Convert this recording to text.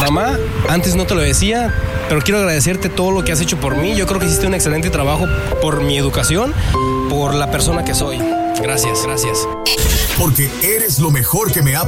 Mamá, antes no te lo decía, pero quiero agradecerte todo lo que has hecho por mí. Yo creo que hiciste un excelente trabajo por mi educación, por la persona que soy. Gracias. Porque eres lo mejor que me ha